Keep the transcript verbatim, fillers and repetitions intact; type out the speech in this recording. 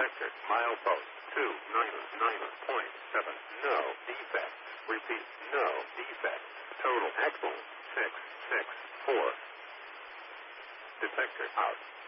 Detector. Milepost two nine nine point seven. No defect. Repeat. No defect. Total excellent. six six four. Detector out.